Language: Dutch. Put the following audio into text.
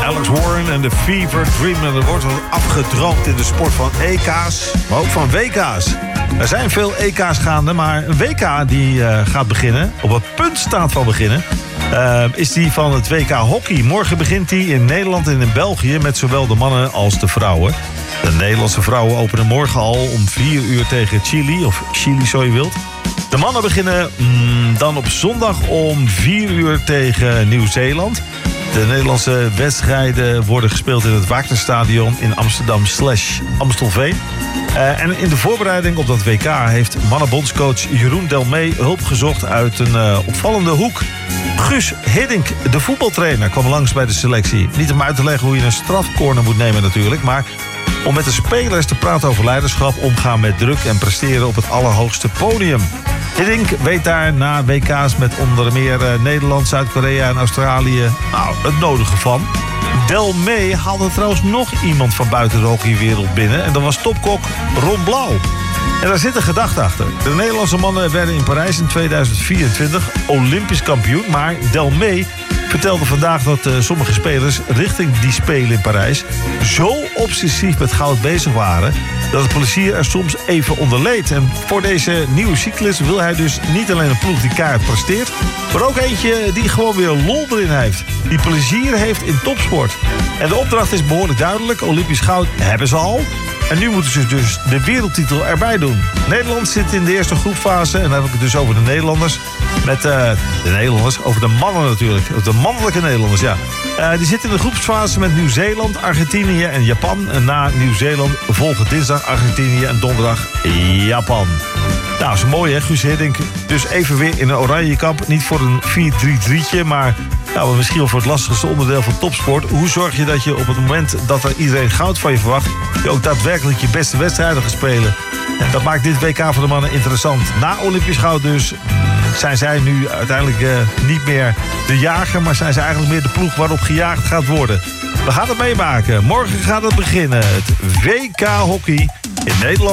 Alex Warren en de Fever Dream. En er wordt afgedroomd in de sport van EK's, maar ook van WK's. Er zijn veel EK's gaande, maar een WK die gaat beginnen, op het punt staat van beginnen, is die van het WK hockey. Morgen begint die in Nederland en in België met zowel de mannen als de vrouwen. De Nederlandse vrouwen openen morgen al om 4 uur tegen Chili, of Chili zo je wilt. De mannen beginnen dan op zondag om 4 uur tegen Nieuw-Zeeland. De Nederlandse wedstrijden worden gespeeld in het Wagnerstadion in Amsterdam/Amstelveen. En in de voorbereiding op dat WK heeft mannenbondscoach Jeroen Delmee hulp gezocht uit een opvallende hoek. Guus Hiddink, de voetbaltrainer, kwam langs bij de selectie. Niet om uit te leggen hoe je een strafcorner moet nemen natuurlijk, maar om met de spelers te praten over leiderschap, omgaan met druk en presteren op het allerhoogste podium. Hiddink weet daar na WK's met onder meer Nederland, Zuid-Korea en Australië het nodige van. Delmee haalde trouwens nog iemand van buiten de hockeywereld binnen. En dat was topkok Ron Blauw. En daar zit een gedachte achter. De Nederlandse mannen werden in Parijs in 2024 Olympisch kampioen. Maar Delmee vertelde vandaag dat sommige spelers richting die Spelen in Parijs zo obsessief met goud bezig waren dat het plezier er soms even onder leed. En voor deze nieuwe cyclus wil hij dus niet alleen een ploeg die kaart presteert, maar ook eentje die gewoon weer lol erin heeft. Die plezier heeft in topsport. En de opdracht is behoorlijk duidelijk. Olympisch goud hebben ze al. En nu moeten ze dus de wereldtitel erbij doen. Nederland zit in de eerste groepfase. En dan heb ik het dus over de Nederlanders. Met de Nederlanders, over de mannen natuurlijk. De mannelijke Nederlanders, ja. Die zitten in de groepsfase met Nieuw-Zeeland, Argentinië en Japan. En na Nieuw-Zeeland volgen dinsdag Argentinië en donderdag Japan. Nou, dat is mooi hè, Guus Hiddink. Dus even weer in een oranje kamp. Niet voor een 4-3-3'tje, maar misschien wel voor het lastigste onderdeel van topsport. Hoe zorg je dat je op het moment dat er iedereen goud van je verwacht, je ook daadwerkelijk je beste wedstrijden gaat spelen? En dat maakt dit WK voor de mannen interessant. Na Olympisch goud dus zijn zij nu uiteindelijk niet meer de jager, maar zijn ze eigenlijk meer de ploeg waarop gejaagd gaat worden. We gaan het meemaken. Morgen gaat het beginnen. Het WK hockey in Nederland.